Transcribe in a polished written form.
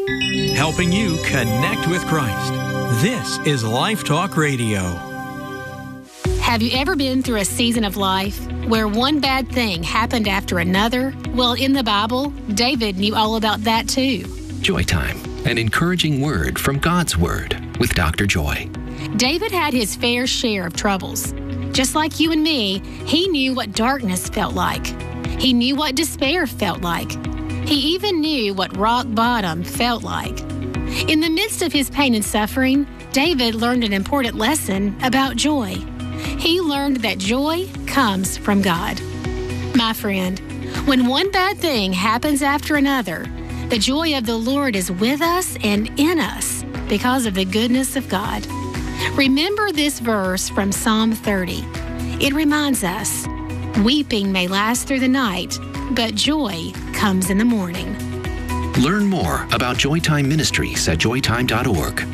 helping you connect with Christ. This is Life Talk Radio. Have you ever been through a season of life where one bad thing happened after another? Well, in the Bible, David knew all about that too. Joy Time, an encouraging word from God's Word with Dr. Joy. David had his fair share of troubles. Just like you and me, he knew what darkness felt like. He knew what despair felt like. He even knew what rock bottom felt like. In the midst of his pain and suffering, David learned an important lesson about joy. He learned that joy comes from God. My friend, when one bad thing happens after another, the joy of the Lord is with us and in us because of the goodness of God. Remember this verse from Psalm 30. It reminds us, weeping may last through the night, but joy comes in the morning. Learn more about Joytime Ministries at joytime.org.